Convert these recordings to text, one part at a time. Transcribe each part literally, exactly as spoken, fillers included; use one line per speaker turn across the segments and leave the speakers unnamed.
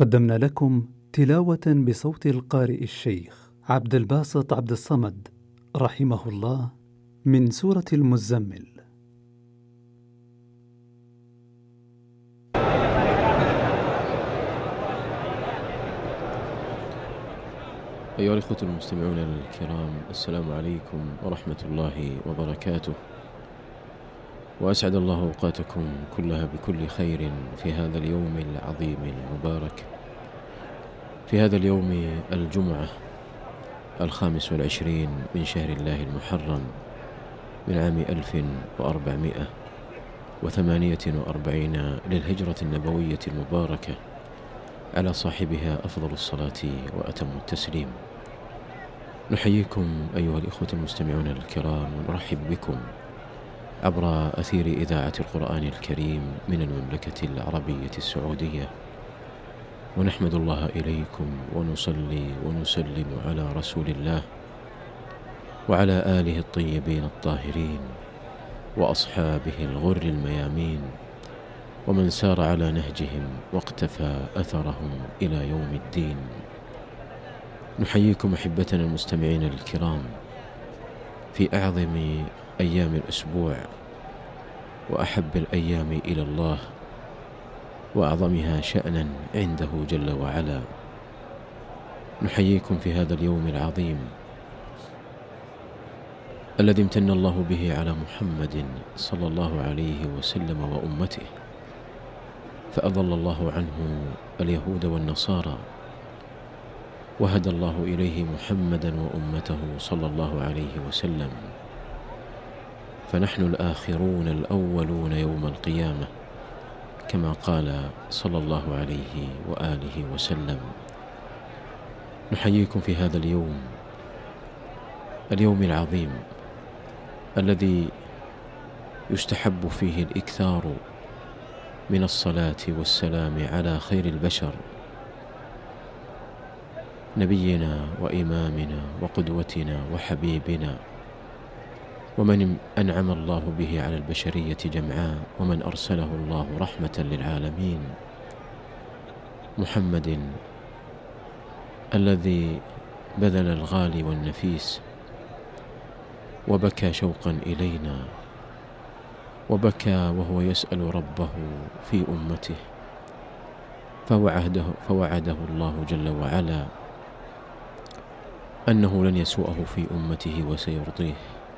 قدمنا لكم تلاوة بصوت القارئ الشيخ عبد الباسط عبد الصمد رحمه الله من سورة المزمل.
أيها الأخوة المستمعون الكرام، السلام عليكم ورحمة الله وبركاته، وأسعد الله أوقاتكم كلها بكل خير في هذا اليوم العظيم المبارك، في هذا اليوم الجمعة الخامس والعشرين من شهر الله المحرم من عام ألف وأربعمائة وثمانية وأربعين للهجرة النبوية المباركة، على صاحبها أفضل الصلاة وأتم التسليم. نحييكم أيها الإخوة المستمعون الكرام ونرحب بكم عبر أثير إذاعة القرآن الكريم من المملكة العربية السعودية، ونحمد الله إليكم ونصلي ونسلم على رسول الله وعلى آله الطيبين الطاهرين وأصحابه الغر الميامين ومن سار على نهجهم واقتفى أثرهم إلى يوم الدين. نحييكم أحبتنا المستمعين الكرام في أعظم أيام الأسبوع وأحب الأيام إلى الله وأعظمها شأنا عنده جل وعلا. نحييكم في هذا اليوم العظيم الذي امتن الله به على محمد صلى الله عليه وسلم وأمته، فأضل الله عنه اليهود والنصارى، وهدى الله إليه محمدا وأمته صلى الله عليه وسلم، فنحن الآخرون الأولون يوم القيامة كما قال صلى الله عليه وآله وسلم. نحييكم في هذا اليوم اليوم العظيم الذي يستحب فيه الإكثار من الصلاة والسلام على خير البشر، نبينا وإمامنا وقدوتنا وحبيبنا، ومن أنعم الله به على البشرية جمعاء، ومن أرسله الله رحمة للعالمين، محمد الذي بذل الغالي والنفيس وبكى شوقا إلينا، وبكى وهو يسأل ربه في أمته، فوعده, فوعده الله جل وعلا أنه لن يسوءه في أمته وسيرضيه.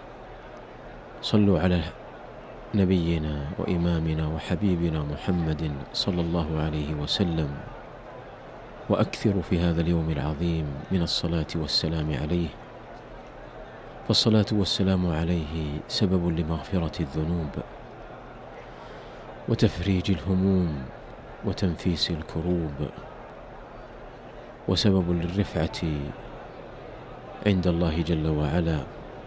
صلوا على نبينا وإمامنا وحبيبنا محمد صلى الله عليه وسلم، وأكثروا في هذا اليوم العظيم من الصلاة والسلام عليه، فالصلاة والسلام عليه سبب لمغفرة الذنوب وتفريج الهموم وتنفيس الكروب، وسبب للرفعة عند الله جل وعلا،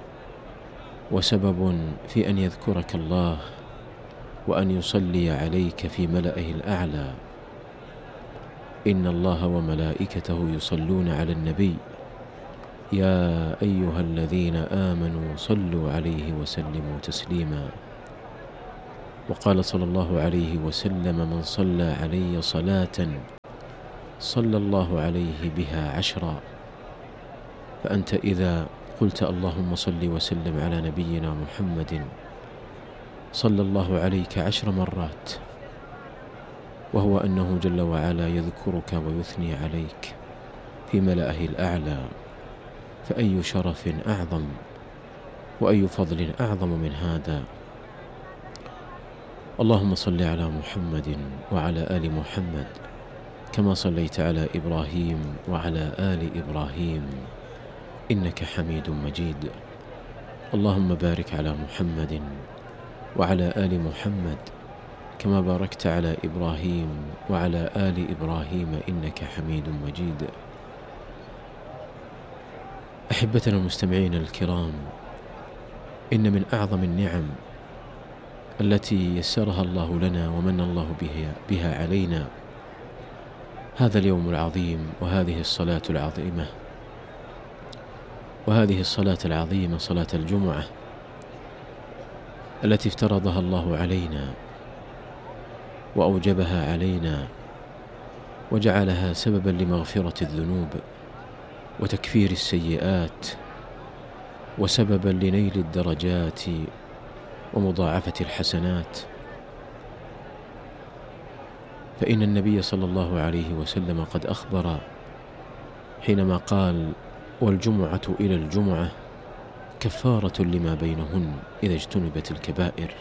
وسبب في أن يذكرك الله وأن يصلي عليك في ملئه الأعلى. إن الله وملائكته يصلون على النبي يا أيها الذين آمنوا صلوا عليه وسلموا تسليما. وقال صلى الله عليه وسلم: من صلى علي صلاة صلى الله عليه بها عشرا. فأنت إذا قلت اللهم صل وسلم على نبينا محمد صلى الله عليك عشر مرات، وهو أنه جل وعلا يذكرك ويثني عليك في ملأه الأعلى، فأي شرف أعظم وأي فضل أعظم من هذا. اللهم صل على محمد وعلى آل محمد كما صليت على إبراهيم وعلى آل إبراهيم إنك حميد مجيد. اللهم بارك على محمد وعلى آل محمد كما باركت على إبراهيم وعلى آل إبراهيم إنك حميد مجيد. أحبتنا المستمعين الكرام، إن من أعظم النعم التي يسرها الله لنا ومن الله بها, بها علينا هذا اليوم العظيم، وهذه الصلاة العظيمة، وهذه الصلاة العظيمة صلاة الجمعة التي افترضها الله علينا وأوجبها علينا وجعلها سببا لمغفرة الذنوب وتكفير السيئات وسببا لنيل الدرجات ومضاعفة الحسنات. فإن النبي صلى الله عليه وسلم قد أخبر حينما قال: والجمعة إلى الجمعة كفارة لما بينهن إذا اجتنبت الكبائر.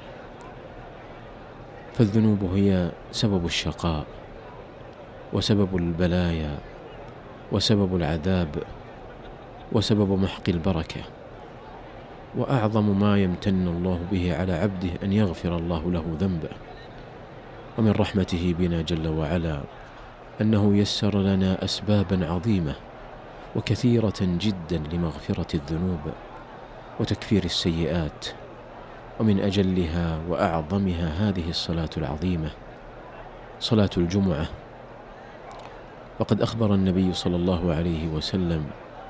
فالذنوب هي سبب الشقاء وسبب البلايا وسبب العذاب وسبب محق البركة، وأعظم ما يمتن الله به على عبده أن يغفر الله له ذنبه. ومن رحمته بنا جل وعلا أنه يسر لنا أسبابا عظيمة وكثيرة جدا لمغفرة الذنوب وتكفير السيئات، ومن أجلها وأعظمها هذه الصلاة العظيمة، صلاة الجمعة. وقد أخبر النبي صلى الله عليه وسلم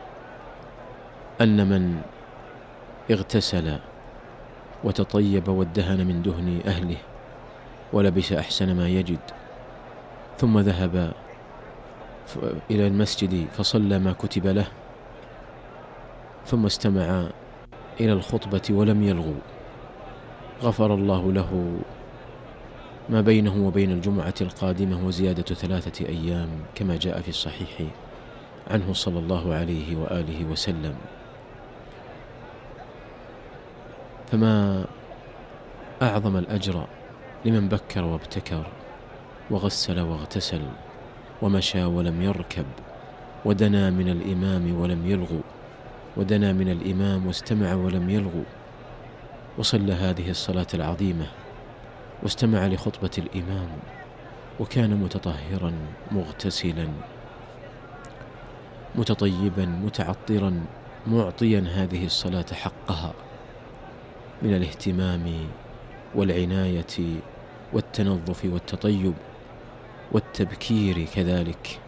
أن من اغتسل وتطيب وادهن من دهن أهله ولبس أحسن ما يجد ثم ذهب إلى المسجد فصلى ما كتب له ثم استمع إلى الخطبة ولم يلغو، غفر الله له ما بينه وبين الجمعة القادمة وزيادة ثلاثة أيام كما جاء في الصحيح عنه صلى الله عليه وآله وسلم. فما أعظم الأجر لمن بكر وابتكر وغسل واغتسل ومشى ولم يركب ودنا من الإمام ولم يلغو، ودنا من الإمام واستمع ولم يلغو، وصلى هذه الصلاة العظيمة واستمع لخطبة الإمام وكان متطهرا مغتسلا متطيبا متعطرا معطيا هذه الصلاة حقها من الاهتمام والعناية والتنظف والتطيب والتبكير كذلك.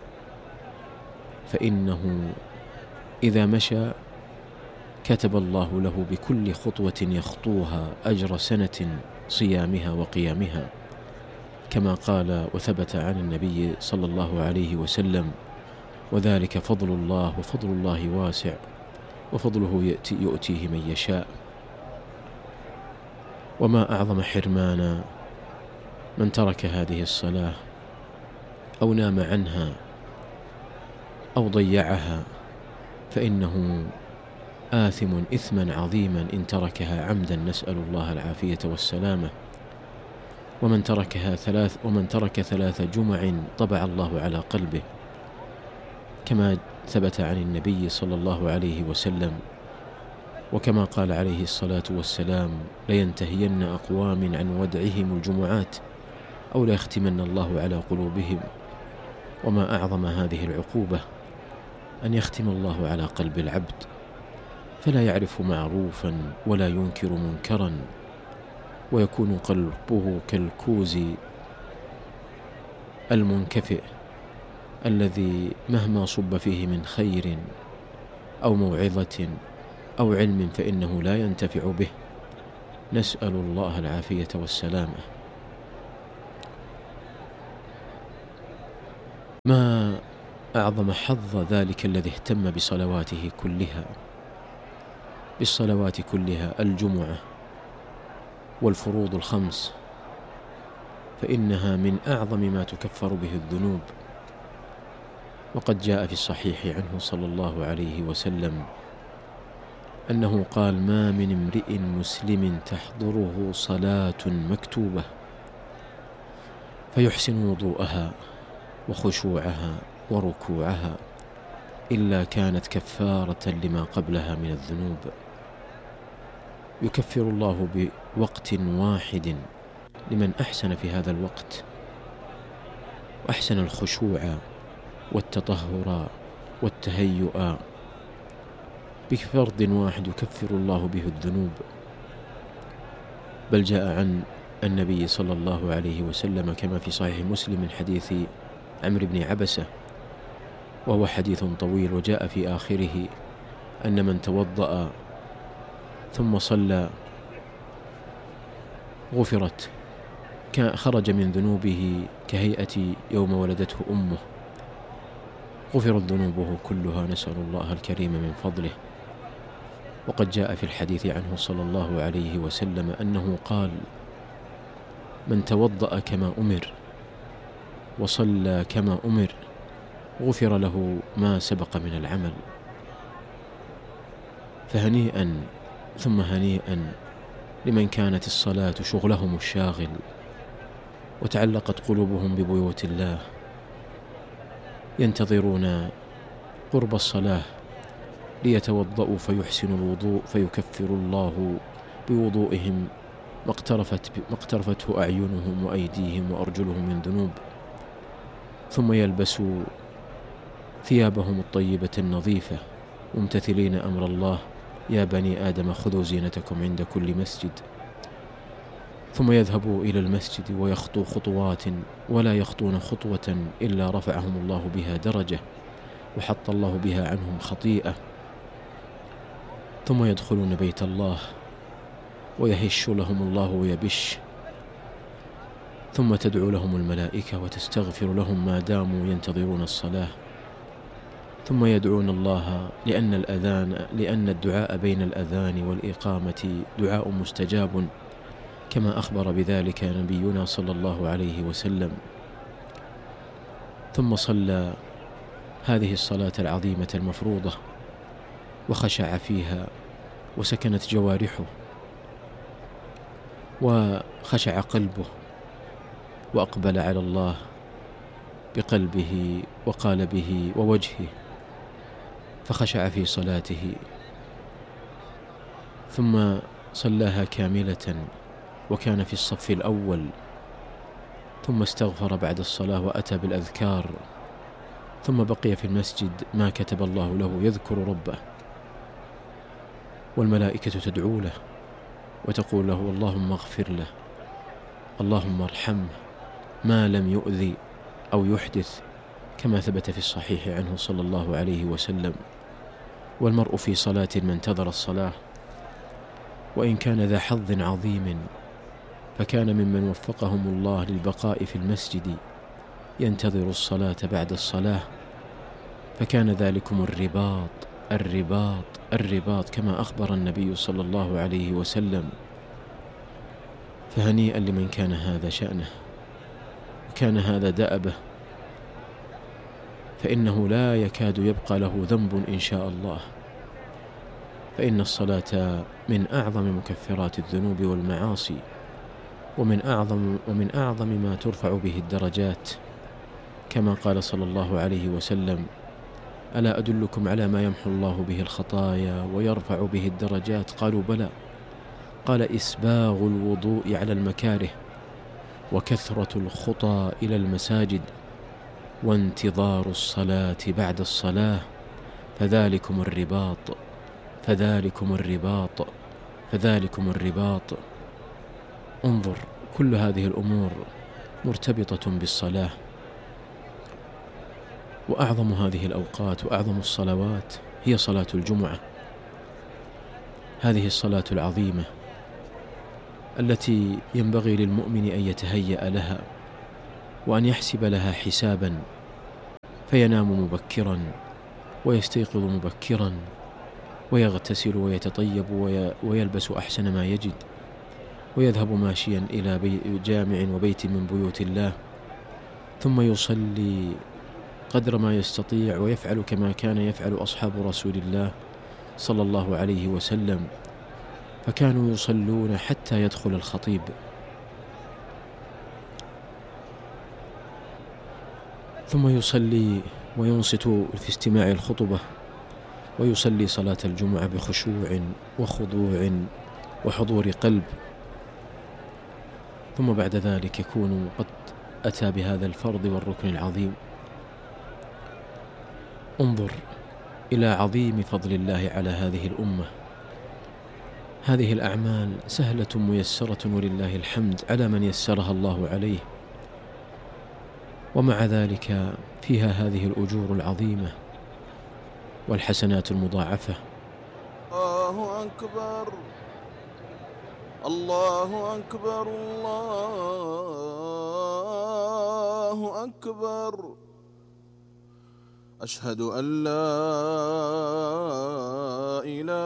فإنه إذا مشى كتب الله له بكل خطوة يخطوها أجر سنة صيامها وقيامها، كما قال وثبت عن النبي صلى الله عليه وسلم: وذلك فضل الله وفضل الله واسع وفضله يأتي يؤتيه من يشاء. وما أعظم حرمان من ترك هذه الصلاة أو نام عنها أو ضيعها، فإنه آثم إثما عظيما إن تركها عمدا، نسأل الله العافية والسلامة. ومن تركها ثلاث ومن ترك ثلاث جمع طبع الله على قلبه، كما ثبت عن النبي صلى الله عليه وسلم، وكما قال عليه الصلاة والسلام: لينتهين أقوام عن ودعهم الجمعات أو ليختمن الله على قلوبهم. وما أعظم هذه العقوبة أن يختم الله على قلب العبد فلا يعرف معروفا ولا ينكر منكرا، ويكون قلبه كالكوز المنكفئ الذي مهما صب فيه من خير أو موعظة أو علم فإنه لا ينتفع به، نسأل الله العافية والسلامة. ما أعظم حظ ذلك الذي اهتم بصلواته كلها بالصلوات كلها، الجمعة والفروض الخمس، فإنها من أعظم ما تكفر به الذنوب. وقد جاء في الصحيح عنه صلى الله عليه وسلم أنه قال: ما من امرئ مسلم تحضره صلاة مكتوبة فيحسن وضوءها وخشوعها وركوعها إلا كانت كفارة لما قبلها من الذنوب. يكفر الله بوقت واحد لمن أحسن في هذا الوقت وأحسن الخشوع والتطهر والتهيؤ، بفرض واحد يكفر الله به الذنوب. بل جاء عن النبي صلى الله عليه وسلم كما في صحيح مسلم من حديث عمرو بن عبسة، وهو حديث طويل، وجاء في آخره أن من توضأ ثم صلى غفرت، خرج من ذنوبه كهيئة يوم ولدته أمه غفرت ذنوبه كلها، نسأل الله الكريم من فضله. وقد جاء في الحديث عنه صلى الله عليه وسلم أنه قال: من توضأ كما أمر وصلى كما أمر غفر له ما سبق من العمل. فهنيئا ثم هنيئا لمن كانت الصلاة شغلهم الشاغل وتعلقت قلوبهم ببيوت الله، ينتظرون قرب الصلاة ليتوضأوا فيحسنوا الوضوء فيكفر الله بوضوئهم ما اقترفت ما اقترفته أعينهم وأيديهم وأرجلهم من ذنوب، ثم يلبسوا ثيابهم الطيبة النظيفة ممتثلين أمر الله: يا بني آدم خذوا زينتكم عند كل مسجد. ثم يذهبوا إلى المسجد ويخطوا خطوات ولا يخطون خطوة إلا رفعهم الله بها درجة وحط الله بها عنهم خطيئة. ثم يدخلون بيت الله ويهش لهم الله ويبش، ثم تدعو لهم الملائكة وتستغفر لهم ما داموا ينتظرون الصلاة. ثم يدعون الله لأن الأذان لأن الدعاء بين الأذان والإقامة دعاء مستجاب، كما أخبر بذلك نبينا صلى الله عليه وسلم. ثم صلى هذه الصلاة العظيمة المفروضة وخشع فيها وسكنت جوارحه وخشع قلبه وأقبل على الله بقلبه وقالبه ووجهه، فخشع في صلاته. ثم صلاها كاملة وكان في الصف الأول، ثم استغفر بعد الصلاة وأتى بالأذكار، ثم بقي في المسجد ما كتب الله له يذكر ربه، والملائكة تدعو له وتقول له: اللهم اغفر له، اللهم ارحمه، ما لم يؤذي أو يحدث، كما ثبت في الصحيح عنه صلى الله عليه وسلم. والمرء في صلاة ما انتظر الصلاة، وإن كان ذا حظ عظيم فكان ممن وفقهم الله للبقاء في المسجد ينتظر الصلاة بعد الصلاة، فكان ذلكم الرباط الرباط الرباط كما أخبر النبي صلى الله عليه وسلم. فهنيئا لمن كان هذا شأنه وكان هذا دأبه، فإنه لا يكاد يبقى له ذنب إن شاء الله، فإن الصلاة من أعظم مكفرات الذنوب والمعاصي، ومن أعظم ومن أعظم ما ترفع به الدرجات، كما قال صلى الله عليه وسلم: ألا أدلكم على ما يمحو الله به الخطايا ويرفع به الدرجات؟ قالوا: بلى. قال: إسباغ الوضوء على المكاره، وكثرة الخطى إلى المساجد، وانتظار الصلاة بعد الصلاة، فذلكم الرباط فذلكم الرباط فذلكم الرباط. انظر، كل هذه الأمور مرتبطة بالصلاة. وأعظم هذه الأوقات وأعظم الصلوات هي صلاة الجمعة، هذه الصلاة العظيمة التي ينبغي للمؤمن أن يتهيأ لها وأن يحسب لها حسابا، فينام مبكرا ويستيقظ مبكرا ويغتسل ويتطيب ويلبس أحسن ما يجد ويذهب ماشيا إلى جامع وبيت من بيوت الله، ثم يصلي قدر ما يستطيع ويفعل كما كان يفعل أصحاب رسول الله صلى الله عليه وسلم، فكانوا يصلون حتى يدخل الخطيب. ثم يصلي وينصت في استماع الخطبة ويصلي صلاة الجمعة بخشوع وخضوع وحضور قلب، ثم بعد ذلك يكون قد أتى بهذا الفرض والركن العظيم. انظر إلى عظيم فضل الله على هذه الأمة. هذه الأعمال سهلة ميسرة ولله الحمد على من يسرها الله عليه، ومع ذلك فيها هذه الأجور العظيمة والحسنات المضاعفة.
الله أكبر الله أكبر الله أكبر أشهد أن لا إله